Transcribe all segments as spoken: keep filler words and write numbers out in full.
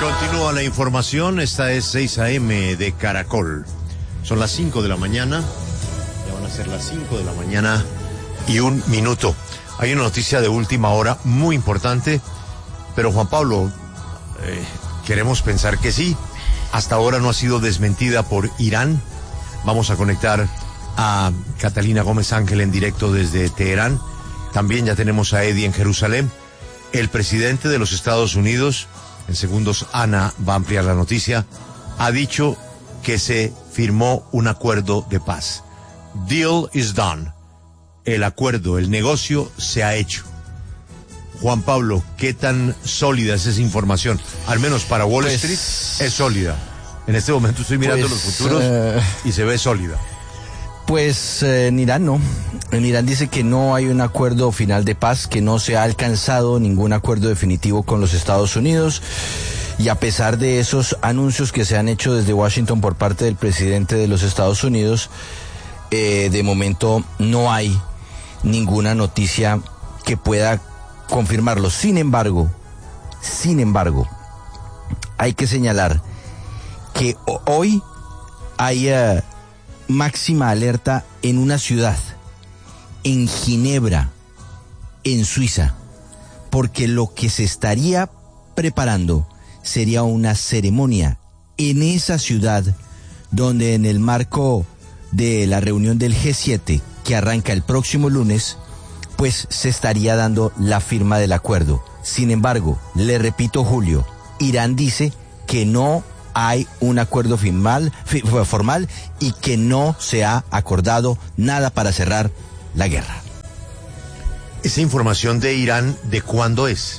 Continúa la información, esta es seis a eme de Caracol. Son las cinco de la mañana, ya van a ser las cinco de la mañana y un minuto. Hay una noticia de última hora muy importante, pero Juan Pablo, eh, queremos pensar que sí. Hasta ahora no ha sido desmentida por Irán. Vamos a conectar a Catalina Gómez Ángel en directo desde Teherán. También ya tenemos a Eddie en Jerusalén. El presidente de los Estados Unidos, en segundos Ana va a ampliar la noticia, ha dicho que se firmó un acuerdo de paz. Deal is done. El acuerdo, el negocio se ha hecho. Juan Pablo, ¿qué tan sólida es esa información? Al menos para Wall pues, Street es sólida. En este momento estoy mirando pues, los futuros uh, y se ve sólida. Pues eh, en Irán no. En Irán dice que no hay un acuerdo final de paz, que no se ha alcanzado ningún acuerdo definitivo con los Estados Unidos. Y a pesar de esos anuncios que se han hecho desde Washington por parte del presidente de los Estados Unidos, eh, de momento no hay ninguna noticia que pueda confirmarlo. Sin embargo, sin embargo, hay que señalar que hoy hay uh, máxima alerta en una ciudad, en Ginebra, en Suiza, porque lo que se estaría preparando sería una ceremonia en esa ciudad, donde en el marco de la reunión del G siete, que arranca el próximo lunes, pues se estaría dando la firma del acuerdo. Sin embargo, le repito, Julio, Irán dice que no hay un acuerdo formal, formal y que no se ha acordado nada para cerrar la guerra. ¿Esa información de Irán de cuándo es?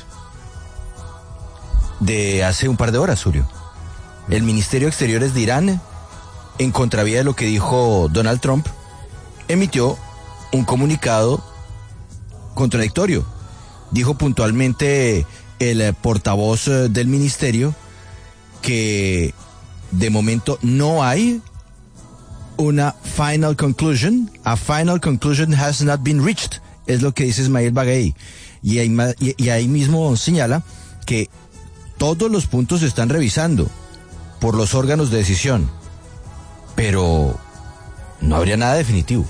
De hace un par de horas, Julio. El Ministerio de Exteriores de Irán, en contravía de lo que dijo Donald Trump, emitió un comunicado contradictorio. Dijo puntualmente el portavoz del ministerio que de momento no hay una final conclusion. A final conclusion has not been reached, es lo que dice Ismail Baghaei. Y ahí, y, y ahí mismo señala que todos los puntos se están revisando por los órganos de decisión, pero no habría nada definitivo.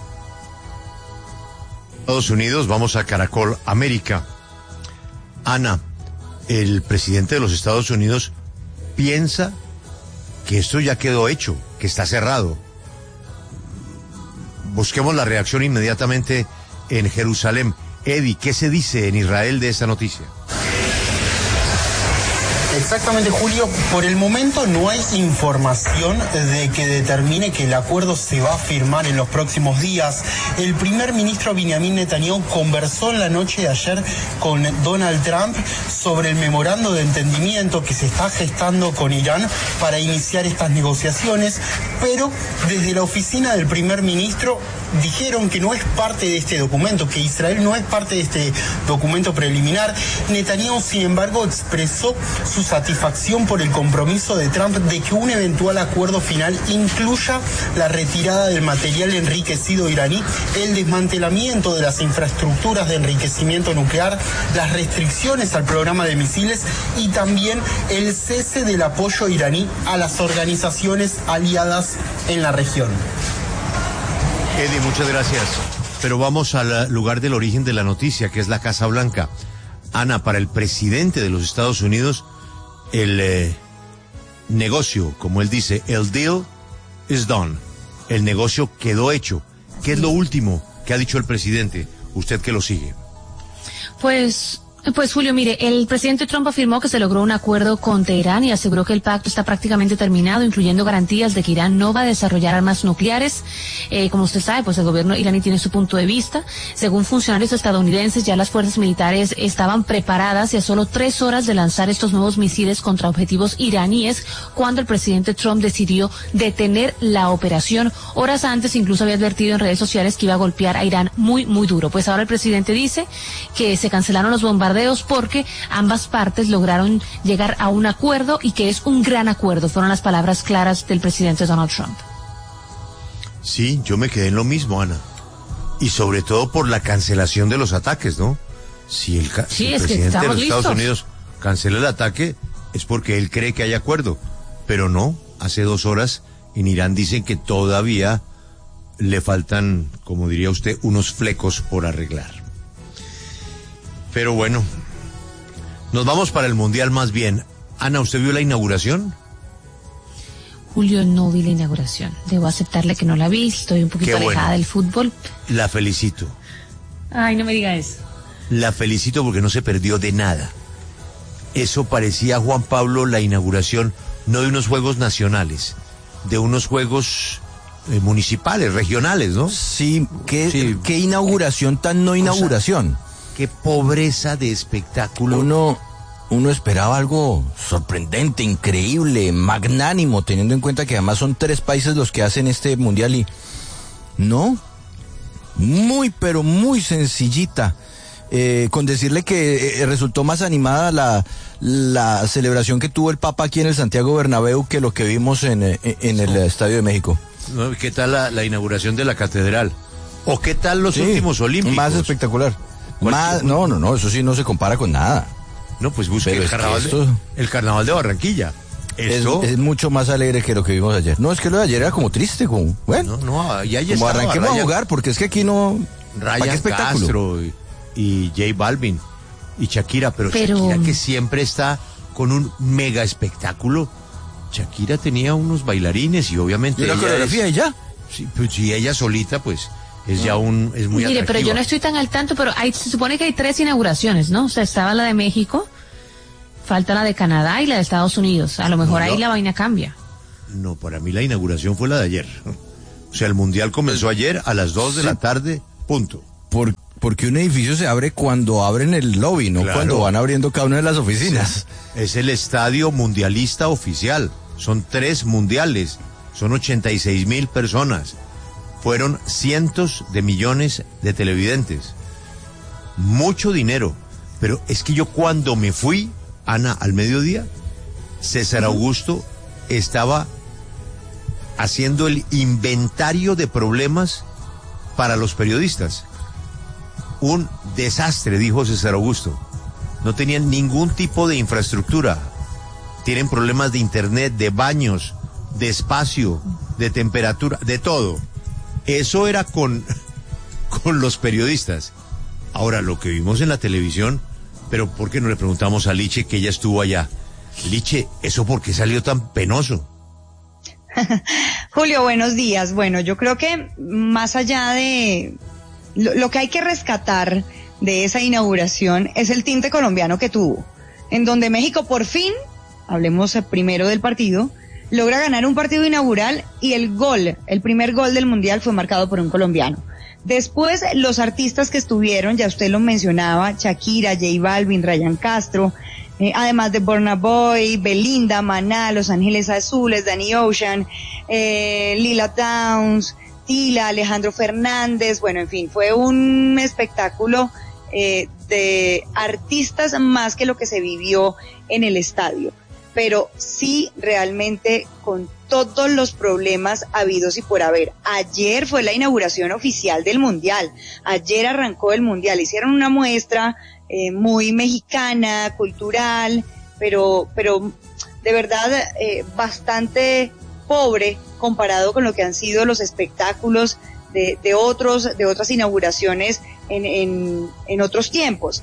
Estados Unidos, vamos a Caracol América. Ana, el presidente de los Estados Unidos piensa que esto ya quedó hecho, que está cerrado. Busquemos la reacción inmediatamente en Jerusalén. Eddie, ¿qué se dice en Israel de esta noticia? Exactamente, Julio. Por el momento no hay información de que determine que el acuerdo se va a firmar en los próximos días. El primer ministro Benjamin Netanyahu conversó en la noche de ayer con Donald Trump sobre el memorando de entendimiento que se está gestando con Irán para iniciar estas negociaciones, pero desde la oficina del primer ministro dijeron que no es parte de este documento, que Israel no es parte de este documento preliminar. Netanyahu, sin embargo, expresó su satisfacción por el compromiso de Trump de que un eventual acuerdo final incluya la retirada del material enriquecido iraní, el desmantelamiento de las infraestructuras de enriquecimiento nuclear, las restricciones al programa de misiles y también el cese del apoyo iraní a las organizaciones aliadas en la región. Eddie, muchas gracias. Pero vamos al lugar del origen de la noticia, que es la Casa Blanca. Ana, para el presidente de los Estados Unidos, el eh, negocio, como él dice, el deal is done. El negocio quedó hecho. ¿Qué es lo último que ha dicho el presidente? Usted que lo sigue. Pues... Pues Julio, mire, el presidente Trump afirmó que se logró un acuerdo con Teherán y aseguró que el pacto está prácticamente terminado, incluyendo garantías de que Irán no va a desarrollar armas nucleares. Eh, como usted sabe, pues el gobierno iraní tiene su punto de vista. Según funcionarios estadounidenses, ya las fuerzas militares estaban preparadas y a solo tres horas de lanzar estos nuevos misiles contra objetivos iraníes cuando el presidente Trump decidió detener la operación. Horas antes incluso había advertido en redes sociales que iba a golpear a Irán muy, muy duro. Pues ahora el presidente dice que se cancelaron los bombardeos porque ambas partes lograron llegar a un acuerdo y que es un gran acuerdo. Fueron las palabras claras del presidente Donald Trump. Sí, yo me quedé en lo mismo, Ana. Y sobre todo por la cancelación de los ataques, ¿no? Si el, ca- sí, si el es presidente que de los listos. Estados Unidos cancela el ataque, es porque él cree que hay acuerdo, pero no, hace dos horas en Irán dicen que todavía le faltan, como diría usted, unos flecos por arreglar. Pero bueno, nos vamos para el Mundial más bien. Ana, ¿usted vio la inauguración? Julio, no vi la inauguración. Debo aceptarle que no la vi, estoy un poquito Qué bueno. alejada del fútbol. La felicito. Ay, no me diga eso. La felicito porque no se perdió de nada. Eso parecía, Juan Pablo, la inauguración no de unos juegos nacionales, de unos juegos eh, municipales, regionales, ¿no? Sí, qué, Sí. qué inauguración tan no inauguración. Qué pobreza de espectáculo. Uno, uno esperaba algo sorprendente, increíble, magnánimo, teniendo en cuenta que además son tres países los que hacen este mundial y no, muy pero muy sencillita. Eh, con decirle que eh, resultó más animada la, la celebración que tuvo el Papa aquí en el Santiago Bernabéu que lo que vimos en, eh, en el Estadio de México. ¿No? ¿Qué tal la, la inauguración de la catedral? ¿O qué tal los Sí, últimos olímpicos? Más espectacular. Más, no, no, no, eso sí no se compara con nada. No, pues busque Pero el es que carnaval, esto- de, el carnaval de Barranquilla. Es, Eso, es mucho más alegre que lo que vimos ayer. No, es que lo de ayer era como triste, como, bueno, no, no, y ahí como estaba arranquemos Ryan- a jugar, porque es que aquí no... ¿para qué Ryan espectáculo? Castro y, y J Balvin y Shakira, pero, Pero- Shakira que siempre está con un mega espectáculo. Shakira tenía unos bailarines y obviamente Y una ella coreografía es- y ya. sí, pues si ella solita pues es ya un es muy Mire, pero atractiva. yo no estoy tan al tanto, pero hay, se supone que hay tres inauguraciones, ¿no? O sea, estaba la de México, falta la de Canadá y la de Estados Unidos. A lo mejor No, ahí no. la vaina cambia. No, para mí la inauguración fue la de ayer. O sea, el mundial comenzó ayer a las dos de la tarde, punto. Por, porque un edificio se abre cuando abren el lobby, no Claro. cuando van abriendo cada una de las oficinas. Es el estadio mundialista oficial. Son tres mundiales. Son ochenta y seis mil personas. Fueron cientos de millones de televidentes. Mucho dinero. Pero es que yo cuando me fui, Ana, al mediodía, César Augusto estaba haciendo el inventario de problemas para los periodistas. Un desastre, dijo César Augusto. No tenían ningún tipo de infraestructura. Tienen problemas de internet, de baños, de espacio, de temperatura, de todo. Eso era con, con los periodistas. Ahora, lo que vimos en la televisión, pero ¿por qué no le preguntamos a Liche que ella estuvo allá? Liche, ¿eso por qué salió tan penoso? Julio, buenos días. Bueno, yo creo que más allá de lo, lo que hay que rescatar de esa inauguración es el tinte colombiano que tuvo, en donde México por fin, hablemos primero del partido, logra ganar un partido inaugural y el gol, el primer gol del Mundial fue marcado por un colombiano. Después, los artistas que estuvieron, ya usted lo mencionaba, Shakira, J Balvin, Ryan Castro, eh, además de Burna Boy, Belinda, Maná, Los Ángeles Azules, Danny Ocean, eh, Lila Downs, Tila, Alejandro Fernández, bueno, en fin, fue un espectáculo eh, de artistas más que lo que se vivió en el estadio, pero sí realmente con todos los problemas habidos y por haber. Ayer fue la inauguración oficial del Mundial, ayer arrancó el Mundial, hicieron una muestra eh, muy mexicana, cultural, pero, pero de verdad eh, bastante pobre comparado con lo que han sido los espectáculos de, de otros, de otras inauguraciones en, en, en otros tiempos.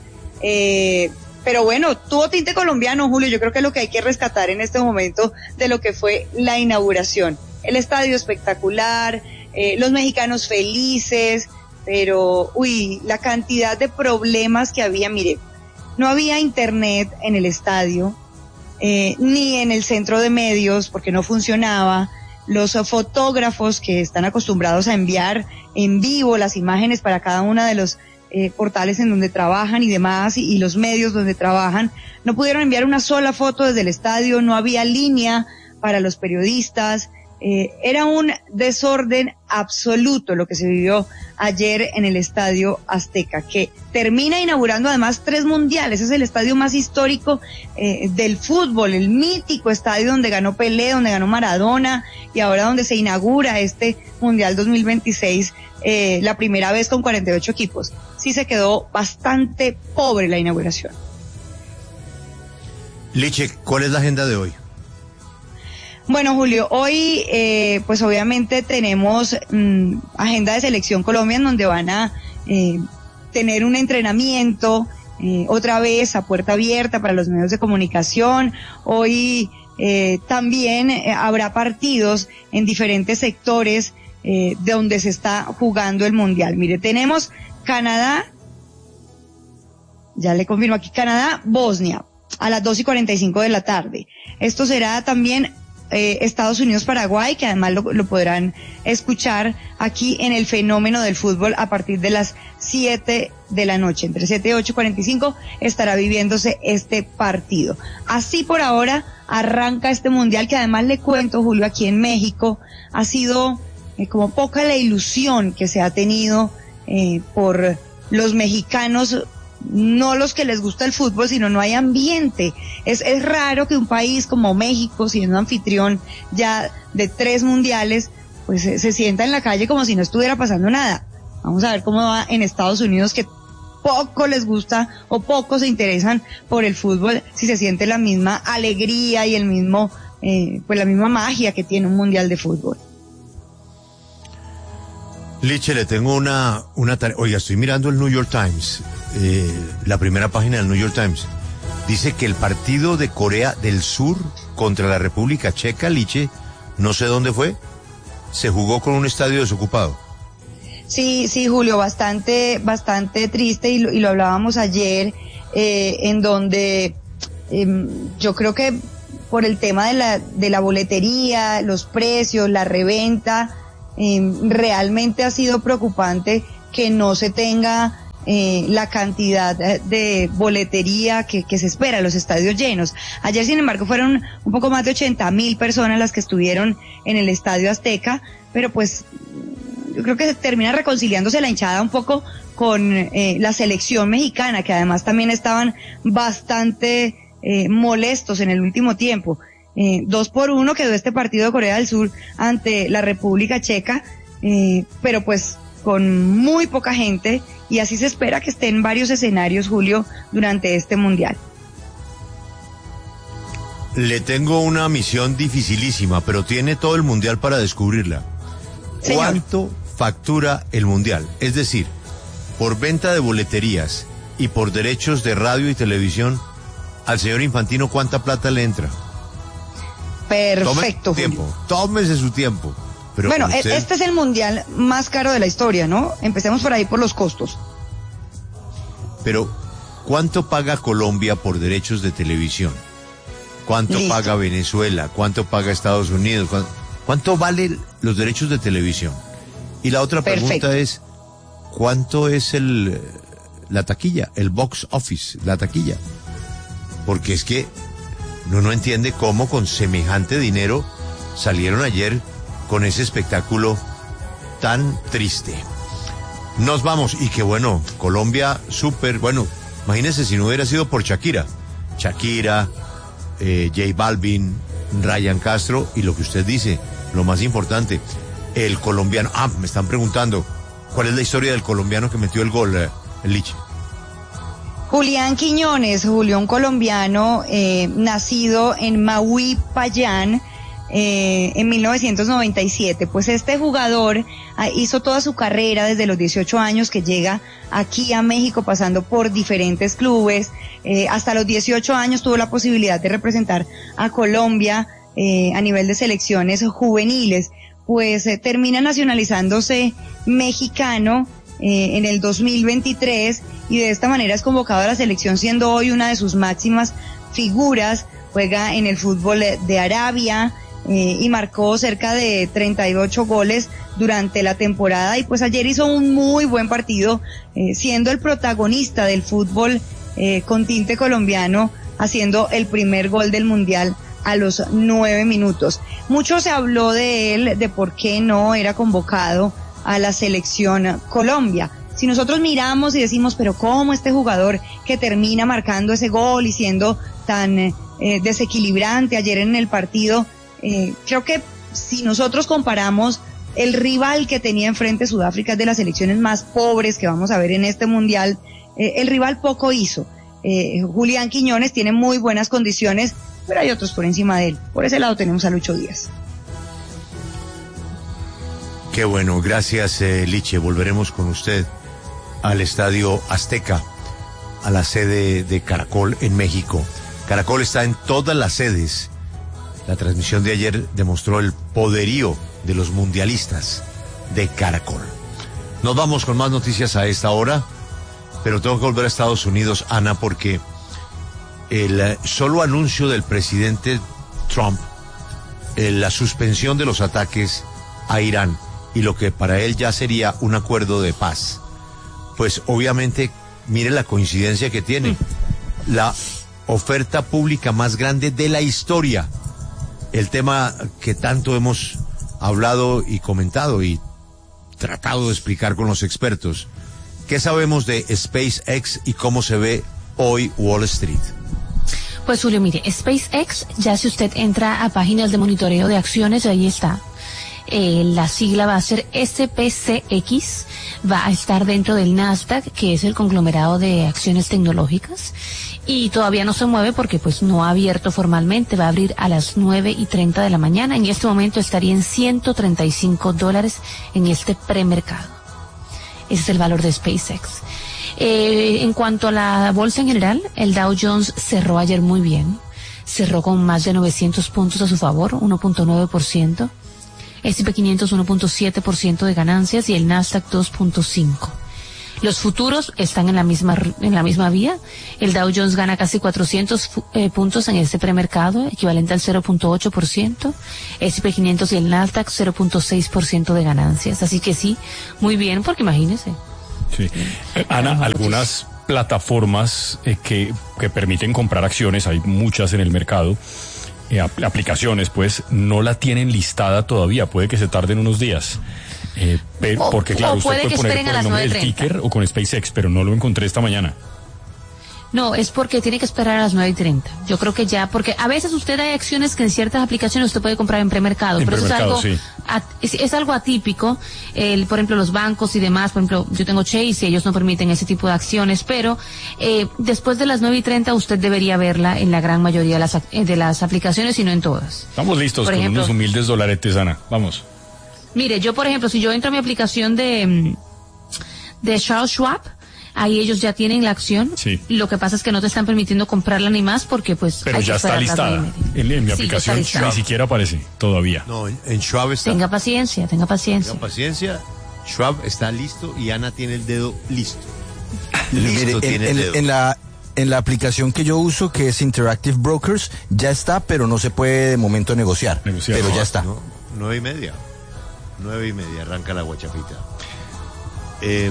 Eh, Pero bueno, tuvo tinte colombiano, Julio, yo creo que es lo que hay que rescatar en este momento de lo que fue la inauguración. El estadio espectacular, eh, los mexicanos felices, pero, uy, la cantidad de problemas que había, mire, no había internet en el estadio, eh, ni en el centro de medios, porque no funcionaba. Los uh, fotógrafos que están acostumbrados a enviar en vivo las imágenes para cada una de los Eh, portales en donde trabajan y demás, y, y los medios donde trabajan, no pudieron enviar una sola foto desde el estadio, no había línea para los periodistas, eh, era un desorden absoluto lo que se vivió ayer en el Estadio Azteca, que termina inaugurando además tres mundiales, es el estadio más histórico eh, del fútbol, el mítico estadio donde ganó Pelé, donde ganó Maradona, y ahora donde se inaugura este Mundial dos mil veintiséis, eh, la primera vez con cuarenta y ocho equipos. Sí se quedó bastante pobre la inauguración. Liche, ¿cuál es la agenda de hoy? Bueno, Julio, hoy eh, pues obviamente tenemos mmm, agenda de Selección Colombia en donde van a eh, tener un entrenamiento eh, otra vez a puerta abierta para los medios de comunicación. Hoy eh, también eh, habrá partidos en diferentes sectores eh, de donde se está jugando el Mundial. Mire, tenemos Canadá, ya le confirmo aquí, Canadá, Bosnia, a las dos y cuarenta y cinco de la tarde. Esto será también Eh, Estados Unidos, Paraguay, que además lo, lo podrán escuchar aquí en el Fenómeno del Fútbol a partir de las siete de la noche. Entre siete y ocho cuarenta y cinco estará viviéndose este partido. Así por ahora arranca este Mundial, que además le cuento, Julio, aquí en México ha sido eh, como poca la ilusión que se ha tenido eh, por los mexicanos, no los que les gusta el fútbol, sino no hay ambiente. Es, es raro que un país como México, siendo anfitrión ya de tres mundiales, pues se, se sienta en la calle como si no estuviera pasando nada. Vamos a ver cómo va en Estados Unidos, que poco les gusta o poco se interesan por el fútbol, si se siente la misma alegría y el mismo, eh, pues la misma magia que tiene un mundial de fútbol. Liche, le tengo una, una tarea. Oiga, estoy mirando el New York Times, eh, la primera página del New York Times. Dice que el partido de Corea del Sur contra la República Checa, Liche, no sé dónde fue, se jugó con un estadio desocupado. Sí, sí, Julio, bastante, bastante triste, y lo, y lo hablábamos ayer, eh, en donde eh, yo creo que por el tema de la, de la boletería, los precios, la reventa, Eh, realmente ha sido preocupante que no se tenga eh, la cantidad de boletería que, que se espera, los estadios llenos. Ayer, sin embargo, fueron un poco más de ochenta mil personas las que estuvieron en el Estadio Azteca, pero pues yo creo que se termina reconciliándose la hinchada un poco con eh, la selección mexicana, que además también estaban bastante eh, molestos en el último tiempo. Eh, dos por uno quedó este partido de Corea del Sur ante la República Checa, eh, pero pues con muy poca gente, y así se espera que esté en varios escenarios, Julio, durante este Mundial. Le tengo una misión dificilísima, pero tiene todo el Mundial para descubrirla. Señor. ¿Cuánto factura el Mundial? Es decir, por venta de boleterías y por derechos de radio y televisión, al señor Infantino, ¿cuánta plata le entra? Perfecto, Tómese su tiempo, tómese su tiempo. Pero bueno, usted... este es el mundial más caro de la historia, ¿no? Empecemos por ahí, por los costos. Pero, ¿cuánto paga Colombia por derechos de televisión? ¿Cuánto Listo. paga Venezuela? ¿Cuánto paga Estados Unidos? ¿Cuánto, cuánto valen los derechos de televisión? Y la otra Perfecto. pregunta es, ¿cuánto es el la taquilla, el box office, la taquilla? Porque es que uno no entiende cómo con semejante dinero salieron ayer con ese espectáculo tan triste. Nos vamos, y que bueno, Colombia súper, bueno, imagínense si no hubiera sido por Shakira. Shakira, eh, J Balvin, Ryan Castro, y lo que usted dice, lo más importante, el colombiano. Ah, me están preguntando, ¿cuál es la historia del colombiano que metió el gol, eh, el Liche? Julián Quiñones, Julio, un colombiano eh, nacido en Maui, Payán, eh, en mil novecientos noventa y siete. Pues este jugador ah, hizo toda su carrera desde los dieciocho años que llega aquí a México, pasando por diferentes clubes. Eh, hasta los dieciocho años tuvo la posibilidad de representar a Colombia eh, a nivel de selecciones juveniles. Pues eh, termina nacionalizándose mexicano eh, en el dos mil veintitrés, y de esta manera es convocado a la selección, siendo hoy una de sus máximas figuras. Juega en el fútbol de Arabia eh, y marcó cerca de treinta y ocho goles durante la temporada, y pues ayer hizo un muy buen partido, eh, siendo el protagonista del fútbol eh, con tinte colombiano, haciendo el primer gol del Mundial a los nueve minutos. Mucho se habló de él, de por qué no era convocado a la selección Colombia. Si nosotros miramos y decimos, pero ¿cómo este jugador que termina marcando ese gol y siendo tan eh, desequilibrante ayer en el partido? Eh, creo que si nosotros comparamos el rival que tenía enfrente Sudáfrica, es de las selecciones más pobres que vamos a ver en este Mundial, eh, el rival poco hizo. eh, Julián Quiñones, tiene muy buenas condiciones, pero hay otros por encima de él. Por ese lado tenemos a Lucho Díaz. Qué bueno, gracias eh, Liche. Volveremos con usted al Estadio Azteca, a la sede de Caracol en México. Caracol está en todas las sedes. La transmisión de ayer demostró el poderío de los mundialistas de Caracol. Nos vamos con más noticias a esta hora, pero tengo que volver a Estados Unidos, Ana, porque el solo anuncio del presidente Trump, la suspensión de los ataques a Irán y lo que para él ya sería un acuerdo de paz, pues obviamente, mire la coincidencia que tiene, la oferta pública más grande de la historia, el tema que tanto hemos hablado y comentado y tratado de explicar con los expertos. ¿Qué sabemos de SpaceX y cómo se ve hoy Wall Street? Pues Julio, mire, SpaceX, ya si usted entra a páginas de monitoreo de acciones, ahí está. Eh, la sigla va a ser S P C X, va a estar dentro del Nasdaq, que es el conglomerado de acciones tecnológicas, y todavía no se mueve porque pues no ha abierto formalmente, va a abrir a las nueve y treinta de la mañana. En este momento estaría en ciento treinta y cinco dólares en este premercado. Ese es el valor de SpaceX. Eh, en cuanto a la bolsa en general, el Dow Jones cerró ayer muy bien, cerró con más de novecientos puntos a su favor, uno punto nueve por ciento. S and P quinientos uno punto siete por ciento de ganancias y el Nasdaq dos punto cinco por ciento. Los futuros están en la misma en la misma vía. El Dow Jones gana casi cuatrocientos eh, puntos en este premercado, equivalente al cero punto ocho por ciento. S and P quinientos y el Nasdaq cero punto seis por ciento de ganancias. Así que sí, muy bien, porque imagínense. Sí. Eh, Ana, algunas plataformas eh, que, que permiten comprar acciones, hay muchas en el mercado, eh, aplicaciones, pues, no la tienen listada todavía, puede que se tarden unos días. Eh, pero, o, porque claro, usted puede, puede poner por el nombre del ticker o con SpaceX, pero no lo encontré esta mañana. No, es porque tiene que esperar a las nueve y treinta. Yo creo que ya, porque a veces usted hay acciones que en ciertas aplicaciones usted puede comprar en premercado, en pero premercado, eso es algo, sí. at, es, es algo atípico. El, por ejemplo, los bancos y demás, por ejemplo, yo tengo Chase y ellos no permiten ese tipo de acciones, pero eh, después de las nueve y treinta usted debería verla en la gran mayoría de las, de las aplicaciones y no en todas. Estamos listos por con ejemplo, unos humildes dolaretes, Ana. Vamos. Mire, yo por ejemplo, si yo entro a mi aplicación de, de Charles Schwab, ahí ellos ya tienen la acción. Sí. Lo que pasa es que no te están permitiendo comprarla ni más porque pues... Pero ya está listada. En, en mi sí, aplicación ni siquiera aparece todavía. No, en, en Schwab está. Tenga paciencia, tenga paciencia. Tenga paciencia. Schwab está listo y Ana tiene el dedo listo. Listo Mire, tiene en, el dedo. En la, en la aplicación que yo uso, que es Interactive Brokers, ya está, pero no se puede de momento negociar. negociar pero no, ya está. No, nueve y media. Nueve y media arranca la guachafita. Eh,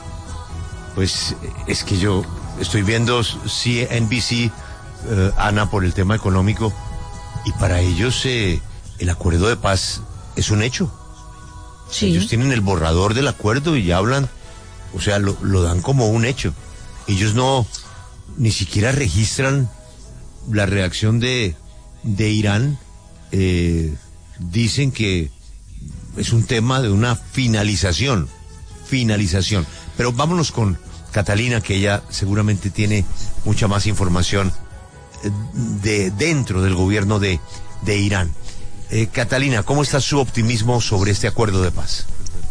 pues es que yo estoy viendo C N B C, eh, Ana, por el tema económico, y para ellos eh, el acuerdo de paz es un hecho. Sí. Ellos tienen el borrador del acuerdo y hablan, o sea, lo, lo dan como un hecho. Ellos no, ni siquiera registran la reacción de, de Irán. Eh, dicen que es un tema de una finalización, finalización. Pero vámonos con Catalina, que ella seguramente tiene mucha más información de dentro del gobierno de, de Irán. Eh, Catalina, ¿cómo está su optimismo sobre este acuerdo de paz?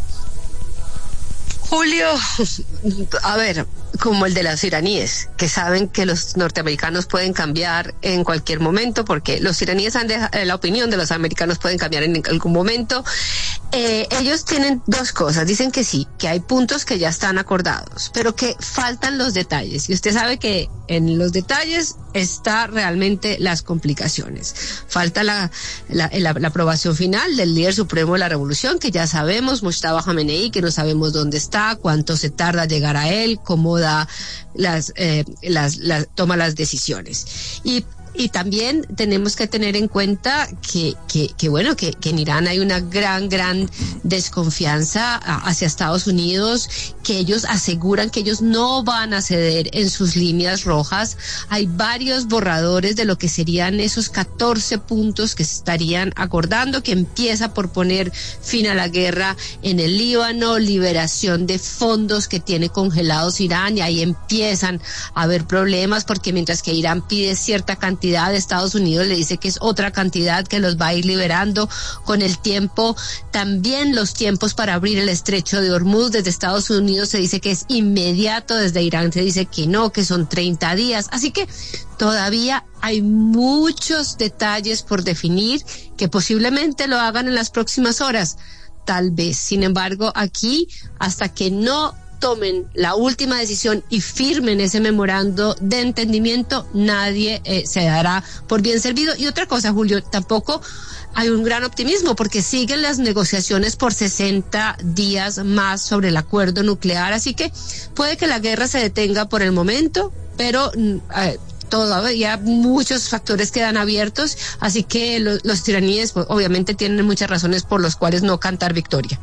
Julio, a ver, como el de los iraníes, que saben que los norteamericanos pueden cambiar en cualquier momento, porque los iraníes han dejado, la opinión de los americanos pueden cambiar en algún momento. Eh, ellos tienen dos cosas, dicen que sí, que hay puntos que ya están acordados, pero que faltan los detalles, y usted sabe que en los detalles está realmente las complicaciones. Falta la, la, la, la aprobación final del líder supremo de la revolución, que ya sabemos, Mojtaba Khamenei, que no sabemos dónde está, cuánto se tarda a llegar a él, cómo da las, eh, las, las, toma las decisiones. Y y también tenemos que tener en cuenta que, que, que bueno, que, que en Irán hay una gran, gran desconfianza hacia Estados Unidos, que ellos aseguran que ellos no van a ceder en sus líneas rojas. Hay varios borradores de lo que serían esos catorce puntos que se estarían acordando, que empieza por poner fin a la guerra en el Líbano, liberación de fondos que tiene congelados Irán, y ahí empiezan a haber problemas, porque mientras que Irán pide cierta cantidad, de Estados Unidos le dice que es otra cantidad que los va a ir liberando con el tiempo. También los tiempos para abrir el estrecho de Hormuz, desde Estados Unidos se dice que es inmediato, desde Irán se dice que no, que son treinta días, así que todavía hay muchos detalles por definir, que posiblemente lo hagan en las próximas horas, tal vez. Sin embargo, aquí, hasta que no tomen la última decisión y firmen ese memorando de entendimiento, nadie eh, se dará por bien servido. Y otra cosa, Julio, tampoco hay un gran optimismo, porque siguen las negociaciones por sesenta días más sobre el acuerdo nuclear, así que puede que la guerra se detenga por el momento, pero eh, todavía muchos factores quedan abiertos, así que lo, los iraníes pues, obviamente tienen muchas razones por las cuales no cantar victoria.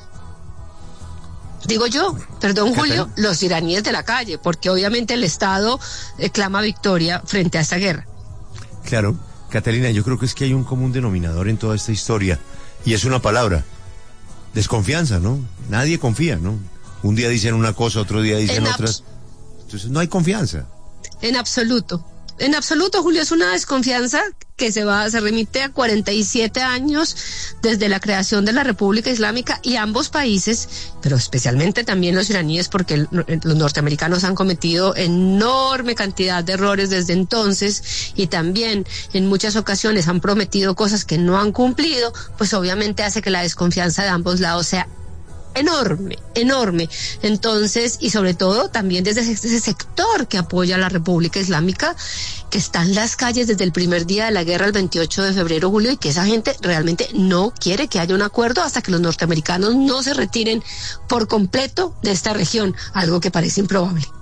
Digo yo, perdón Julio, los iraníes de la calle, porque obviamente el Estado eh, clama victoria frente a esta guerra. Claro, Catalina, yo creo que es que hay un común denominador en toda esta historia, y es una palabra: desconfianza, ¿no? Nadie confía, ¿no? Un día dicen una cosa, otro día dicen otras. Entonces no hay confianza. En absoluto. En absoluto, Julio, es una desconfianza que se va, se remite a cuarenta y siete años desde la creación de la República Islámica, y ambos países, pero especialmente también los iraníes, porque el, los norteamericanos han cometido enorme cantidad de errores desde entonces, y también en muchas ocasiones han prometido cosas que no han cumplido, pues obviamente hace que la desconfianza de ambos lados sea enorme, enorme. Entonces, y sobre todo también desde ese sector que apoya a la República Islámica, que está en las calles desde el primer día de la guerra, el veintiocho de febrero, Julio, y que esa gente realmente no quiere que haya un acuerdo hasta que los norteamericanos no se retiren por completo de esta región, algo que parece improbable.